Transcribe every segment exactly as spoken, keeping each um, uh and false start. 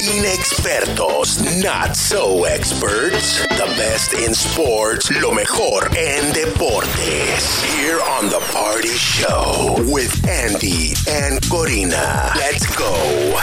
Inexpertos, not so experts. The best in sports, lo mejor en deportes. Here on The Party Show with Andy and Corina. Let's go.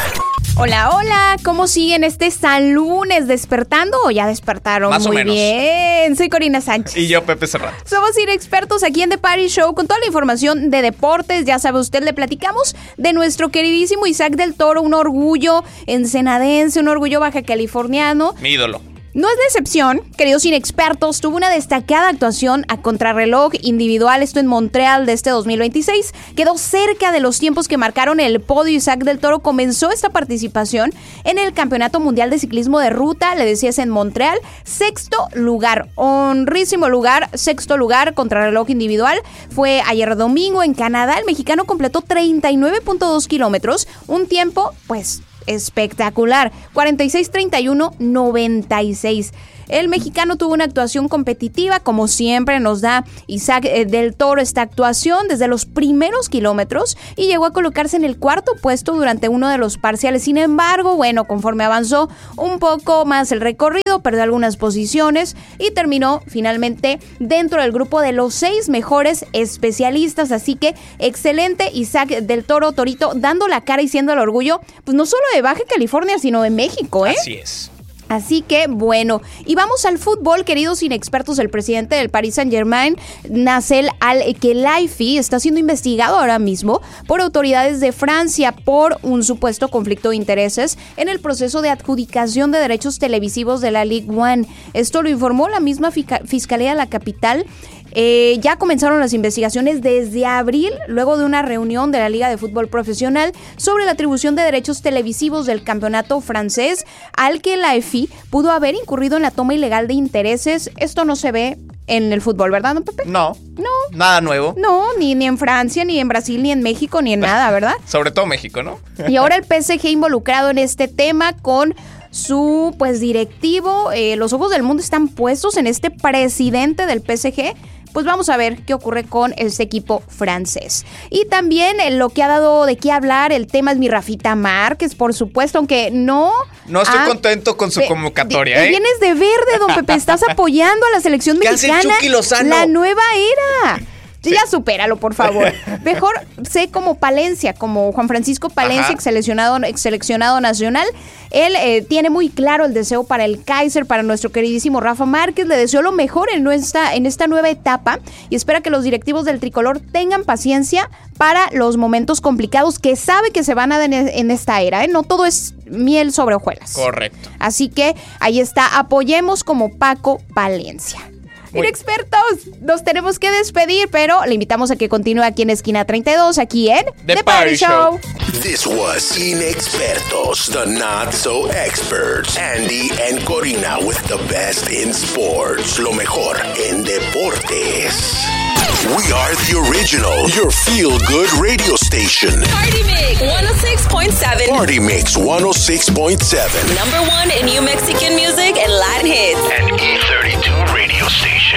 Hola, hola, ¿cómo siguen este San Lunes? ¿Despertando o ya despertaron? Más o Muy menos. bien, soy Corina Sánchez. Y yo, Pepe Serrano. Somos inexpertos aquí en The Party Show con toda la información de deportes. Ya sabe usted, le platicamos de nuestro queridísimo Isaac del Toro, un orgullo ensenadense, un orgullo baja californiano. Mi ídolo. No es de excepción, queridos inexpertos, tuvo una destacada actuación a contrarreloj individual, esto en Montreal de este dos mil veintiséis. Quedó cerca de los tiempos que marcaron el podio. Isaac del Toro comenzó esta participación en el Campeonato Mundial de Ciclismo de Ruta, le decías, en Montreal. Sexto lugar, honrísimo lugar, sexto lugar, contrarreloj individual. Fue ayer domingo en Canadá. El mexicano completó treinta y nueve punto dos kilómetros, un tiempo, pues, espectacular, cuarenta y seis treinta y uno noventa y seis. El mexicano tuvo una actuación competitiva, como siempre nos da Isaac del Toro esta actuación desde los primeros kilómetros y llegó a colocarse en el cuarto puesto durante uno de los parciales. Sin embargo, bueno, conforme avanzó un poco más el recorrido, perdió algunas posiciones y terminó finalmente dentro del grupo de los seis mejores especialistas. Así que excelente Isaac del Toro, Torito, dando la cara y siendo el orgullo, pues no solo de Baja California, sino de México, ¿eh? Así es. Así que, bueno, y vamos al fútbol, queridos inexpertos. El presidente del Paris Saint-Germain, Nasser Al-Khelaifi, está siendo investigado ahora mismo por autoridades de Francia por un supuesto conflicto de intereses en el proceso de adjudicación de derechos televisivos de la Ligue uno. Esto lo informó la misma fica- Fiscalía de la capital. Eh, ya comenzaron las investigaciones desde abril, luego de una reunión de la Liga de Fútbol Profesional sobre la atribución de derechos televisivos del campeonato francés. Al-Khelaifi pudo haber incurrido en la toma ilegal de intereses. Esto no se ve en el fútbol, ¿verdad, don Pepe? No. No. Nada nuevo. No, ni, ni en Francia, ni en Brasil, ni en México, ni en nada, ¿verdad? Sobre todo México, ¿no? Y ahora el P S G involucrado en este tema con su, pues, directivo. Eh, los ojos del mundo están puestos en este presidente del P S G. Pues vamos a ver qué ocurre con este equipo francés. Y también eh, lo que ha dado de qué hablar, el tema es mi Rafita Márquez, por supuesto, aunque no... No estoy ha, contento con su de, convocatoria, de, ¿eh? Vienes de verde, don Pepe, estás apoyando a la selección ¿Qué hace mexicana. Chucky Lozano? La nueva era. Sí. Ya supéralo, por favor. Mejor sé como Palencia, como Juan Francisco Palencia, ex seleccionado, ex seleccionado nacional. Él eh, tiene muy claro el deseo para el Kaiser, para nuestro queridísimo Rafa Márquez. Le deseo lo mejor en, nuestra, en esta nueva etapa y espera que los directivos del tricolor tengan paciencia para los momentos complicados que sabe que se van a dar en, en esta era, ¿eh? No todo es miel sobre hojuelas. Correcto. Así que ahí está, apoyemos como Paco Palencia. Inexpertos, nos tenemos que despedir, pero le invitamos a que continúe aquí en Esquina treinta y dos, aquí en The, The Party, Party Show. This was Inexpertos, the not so experts. Andy and Corina with the best in sports. Lo mejor en deportes. We are the original, your feel-good radio station. Party Mix one oh six point seven. Party Mix one oh six point seven. Number one in New Mexican music and Latin hits. And E thirty-two radio station.